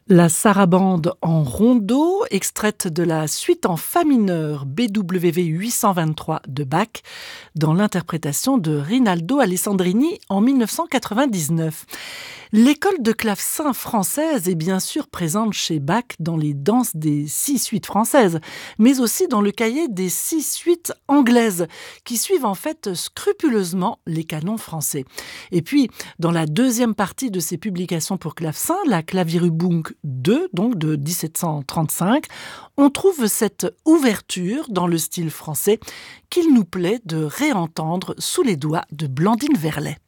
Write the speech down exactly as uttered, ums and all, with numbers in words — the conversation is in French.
La sarabande en rondeau, extraite de la suite en fa mineur B W V huit cent vingt-trois de Bach, dans l'interprétation de Rinaldo Alessandrini en mille neuf cent quatre-vingt-dix-neuf. L'école de clavecin française est bien sûr présente chez Bach dans les danses des six suites françaises, mais aussi dans le cahier des six suites anglaises, qui suivent en fait scrupuleusement les canons français. Et puis, dans la deuxième partie de ses publications pour clavecin, la Klavierübung deux, donc de dix-sept cent trente-cinq, on trouve cette ouverture dans le style français qu'il nous plaît de réentendre sous les doigts de Blandine Verlet.